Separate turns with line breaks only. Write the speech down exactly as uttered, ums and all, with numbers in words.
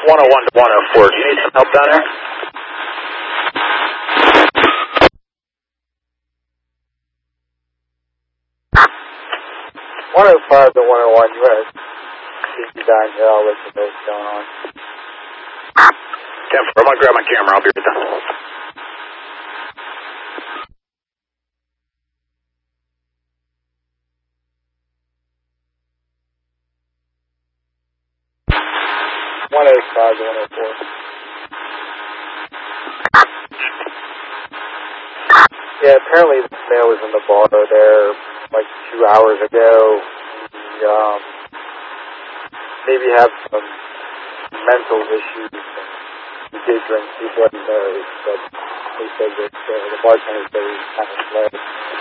one oh one to one oh four. Do you need some help down there?
one oh five to one oh one, you have C P down here. I'll let you know what's going on.
ten four, I'm going to grab my camera. I'll be right done.
one oh five to one oh four. Yeah, apparently the male was in the bar there like two hours ago. He, um, maybe have some mental issues. He did drink two bloody nose, but they said that uh, the bartender said he was kind of slow.